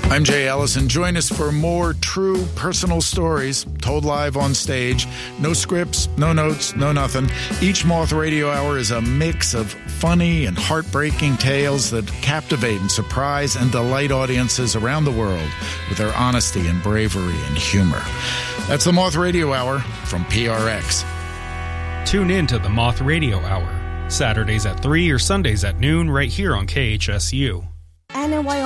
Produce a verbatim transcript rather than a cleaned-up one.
I'm Jay Ellison. Join us for more true personal stories told live on stage. No scripts, no notes, no nothing. Each Moth Radio Hour is a mix of funny and heartbreaking tales that captivate and surprise and delight audiences around the world with their honesty and bravery and humor. That's the Moth Radio Hour from P R X. Tune in to the Moth Radio Hour, Saturdays at three or Sundays at noon right here on K H S U. And in Wyoming.